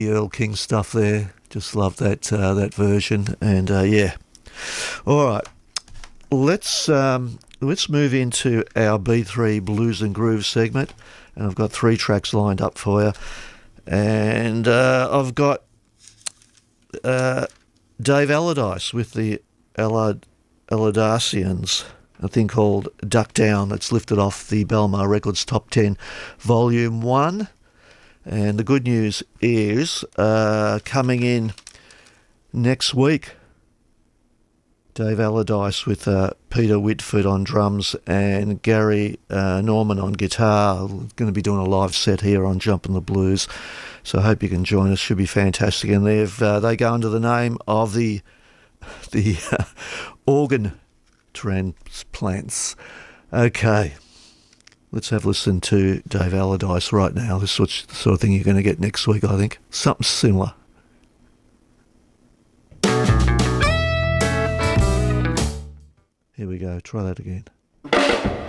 Earl King stuff there. Just love that version. And yeah, all right. Let's move into our B3 Blues and Grooves segment, and I've got three tracks lined up for you. And I've got Dave Allardyce with the Allardyceans, a thing called Duck Down that's lifted off the Belmar Records Top 10 Volume 1. And the good news is coming in next week, Dave Allardyce with Peter Whitford on drums and Gary Norman on guitar. We're going to be doing a live set here on Jumpin' the Blues, so I hope you can join us. Should be fantastic. And they go under the name of the organ transplants. Okay, let's have a listen to Dave Allardyce right now. This is the sort of thing you're going to get next week, I think. Something similar. Here we go. Try that again.